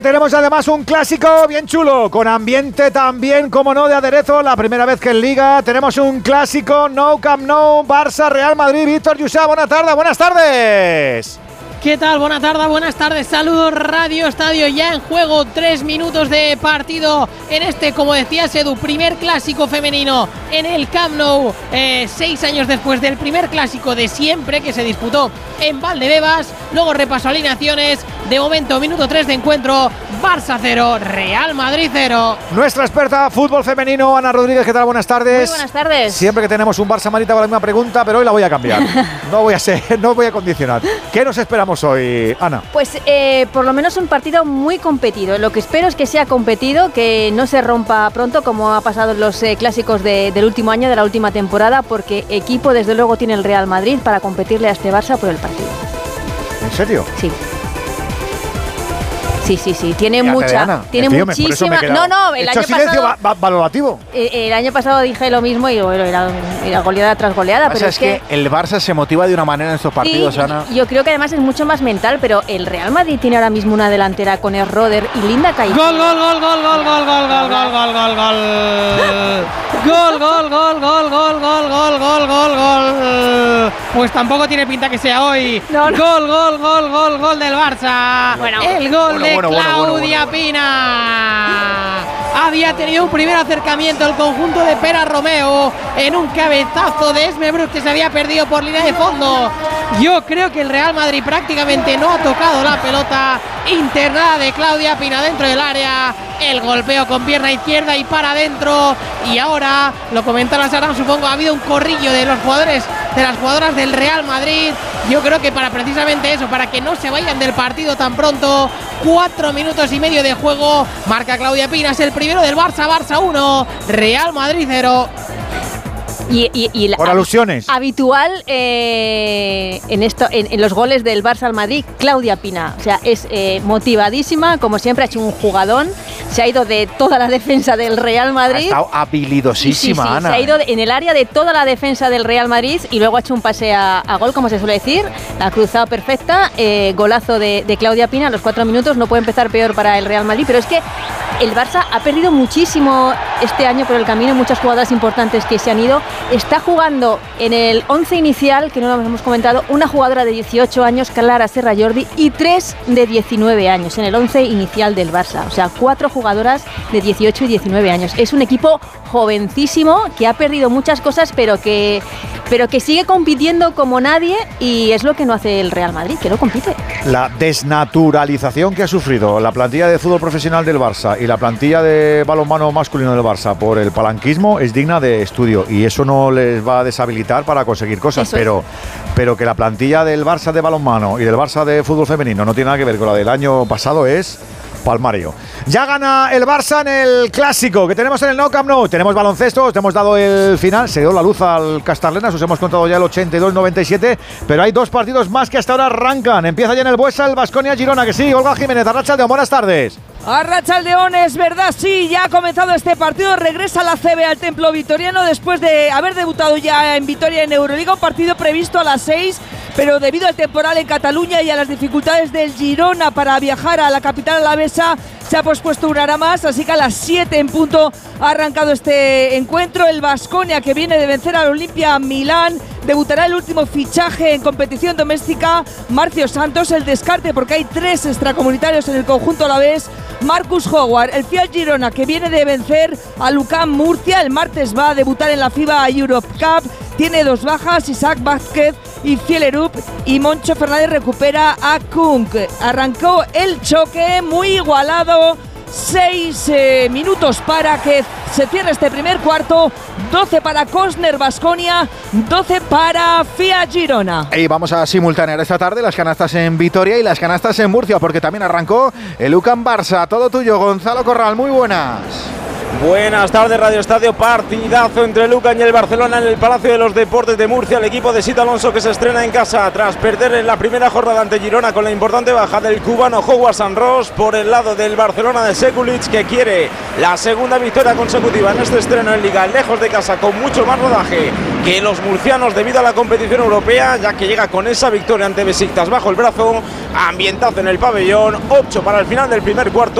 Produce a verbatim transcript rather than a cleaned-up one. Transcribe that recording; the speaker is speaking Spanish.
Tenemos además un clásico bien chulo, con ambiente también, como no, de aderezo, la primera vez que en Liga. Tenemos un clásico, No Camp No, Barça, Real Madrid. Víctor Yusa, buenas tardes, buenas tardes. ¿Qué tal? Buenas tardes, buenas tardes, saludos Radio Estadio, ya en juego, tres minutos de partido en este, como decías Edu, primer clásico femenino en el Camp Nou, eh, seis años después del primer clásico de siempre que se disputó en Valdebebas. Luego repaso alineaciones, de momento minuto tres de encuentro, Barça cero, Real Madrid cero. Nuestra experta fútbol femenino, Ana Rodríguez, ¿qué tal? Buenas tardes. Muy buenas tardes. Siempre que tenemos un Barça Madrid hago la misma pregunta, pero hoy la voy a cambiar. No voy a ser, no voy a condicionar. ¿Qué nos esperamos hoy, Ana? Pues eh, por lo menos un partido muy competido. Lo que espero es que sea competido, que no se rompa pronto como ha pasado en los eh, clásicos de, del último año, de la última temporada, porque equipo desde luego tiene el Real Madrid para competirle a este Barça por el partido. ¿En serio? Sí. Sí, sí, sí, tiene Fíjate, mucha, Ana, tiene tío, muchísima. No, no, el He hecho año silencio pasado. va, va, valorativo. El, el año pasado dije lo mismo y bueno, era, era goleada tras goleada. Pero es, es que, que el Barça se motiva de una manera en estos partidos, Ana. Yo creo que además es mucho más mental, pero el Real Madrid tiene ahora mismo una delantera con Schroeder y Linda Caicedo. Gol, gol, gol, gol, gol, gol, gol, gol, gol, gol, gol, gol. Gol, gol, gol, gol, gol, gol, gol, gol, gol, gol. Pues tampoco tiene pinta que sea hoy. No, no. Gol, gol, gol, gol, gol del Barça. Bueno, el gol bueno, de bueno, bueno, Claudia bueno, bueno. Pina. Había tenido un primer acercamiento el conjunto de Pera Romeo en un cabezazo de Esme Brooks que se había perdido por línea de fondo. Yo creo que el Real Madrid prácticamente no ha tocado la pelota. Internada de Claudia Pina dentro del área. El golpeo con pierna izquierda y para adentro. Y ahora, lo comentaba Sara, supongo, ha habido un corrillo de los jugadores, de las jugadoras del Real Madrid. Yo creo que para precisamente eso, para que no se vayan del partido tan pronto. Cuatro minutos y medio de juego. Marca Claudia Pina, es el primero del Barça. Barça uno, Real Madrid cero. Y, y, y la, Por alusiones. Habitual eh, en, esto, en, en los goles del Barça al Madrid, Claudia Pina. O sea, es eh, motivadísima, como siempre, ha hecho un jugadón. Se ha ido de toda la defensa del Real Madrid. Ha estado habilidosísima, sí, sí, Ana. Se ha ido en el área de toda la defensa del Real Madrid y luego ha hecho un pase a, a gol, como se suele decir. La ha cruzado perfecta. Eh, golazo de, de Claudia Pina a los cuatro minutos. No puede empezar peor para el Real Madrid, pero es que el Barça ha perdido muchísimo este año por el camino. Muchas jugadoras importantes que se han ido. Está jugando en el once inicial, que no lo hemos comentado, una jugadora de dieciocho años, Clara Serra Jordi, y tres de diecinueve años en el once inicial del Barça. O sea, cuatro jugadoras de dieciocho y diecinueve años. Es un equipo jovencísimo que ha perdido muchas cosas, pero que, pero que sigue compitiendo como nadie, y es lo que no hace el Real Madrid, que no compite. La desnaturalización que ha sufrido la plantilla de fútbol profesional del Barça y la plantilla de balonmano masculino del Barça por el palanquismo es digna de estudio, y eso no les va a deshabilitar para conseguir cosas, Eso pero, pero que la plantilla del Barça de balonmano y del Barça de fútbol femenino no tiene nada que ver con la del año pasado es palmario. Ya gana el Barça en el clásico que tenemos en el Nou Camp Nou. Tenemos baloncesto, os hemos dado el final, se dio la luz al Castarlenas, os hemos contado ya el ochenta y dos noventa y siete, pero hay dos partidos más que hasta ahora arrancan. Empieza ya en el Buesa el Baskonia Girona, que sí, Olga Jiménez, Arratsaldeon, buenas tardes. Arratsaldeon, es verdad, sí, ya ha comenzado este partido, regresa la C B al Templo Vitoriano después de haber debutado ya en Vitoria en Euroliga, un partido previsto a las seis, pero debido al temporal en Cataluña y a las dificultades del Girona para viajar a la capital alavesa, se ha pospuesto una hora más, así que a las siete en punto ha arrancado este encuentro. El Baskonia, que viene de vencer al Olimpia Milán, debutará el último fichaje en competición doméstica, Marcio Santos, el descarte porque hay tres extracomunitarios en el conjunto alavés, Marcus Howard. El Fiat Girona, que viene de vencer a Lucán Murcia, el martes va a debutar en la FIBA Europe Cup, tiene dos bajas, Isaac Vázquez y Fielerup, y Moncho Fernández recupera a Kunk. Arrancó el choque muy igualado, seis eh, minutos para que se cierre este primer cuarto, doce para Cosner Baskonia, doce para Fiat Girona. Y vamos a simultanear esta tarde las canastas en Vitoria y las canastas en Murcia, porque también arrancó el UCAM Barça. Todo tuyo, Gonzalo Corral, muy buenas. Buenas tardes, Radio Estadio. Partidazo entre Lucan y el Barcelona en el Palacio de los Deportes de Murcia. El equipo de Sito Alonso que se estrena en casa tras perder en la primera jornada ante Girona con la importante baja del cubano Howard Sanros. Por el lado del Barcelona de Sekulic, que quiere la segunda victoria consecutiva en este estreno en Liga, lejos de casa, con mucho más rodaje que los murcianos debido a la competición europea, ya que llega con esa victoria ante Besiktas bajo el brazo. Ambientazo en el pabellón, ocho para el final del primer cuarto.